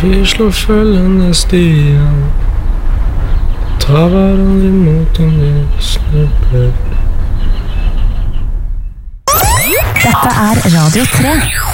Vi slår følgende stien. Ta hverandre imot om vi snubler. Dette er Radio 3.